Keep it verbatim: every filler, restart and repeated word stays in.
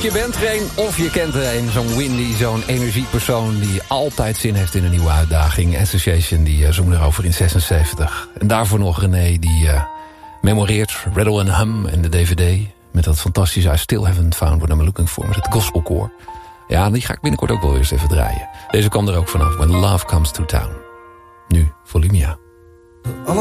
je bent er een of je kent er een. Zo'n Windy, zo'n energiepersoon die altijd zin heeft in een nieuwe uitdaging. Association, die uh, zong erover in zesenzeventig. En daarvoor nog René, die uh, memoreert Rattle and Hum en de D V D... met dat fantastische I Still Haven't Found What I'm Looking For... met het gospelkoor. Ja, die ga ik binnenkort ook wel eens even draaien. Deze kwam er ook vanaf. When Love Comes to Town. Nu, Volumia.